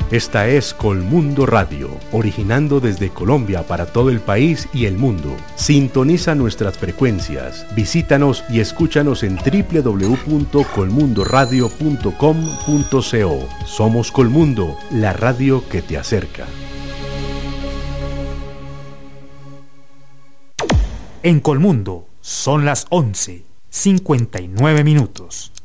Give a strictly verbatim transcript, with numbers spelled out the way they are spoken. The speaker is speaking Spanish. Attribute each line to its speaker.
Speaker 1: Esta es Colmundo Radio, originando desde Colombia para todo el país y el mundo. Sintoniza nuestras frecuencias, visítanos y escúchanos en doble u doble u doble u punto colmundo radio punto com punto co. Somos Colmundo, la radio que te acerca.
Speaker 2: En Colmundo son las once, cincuenta y nueve minutos.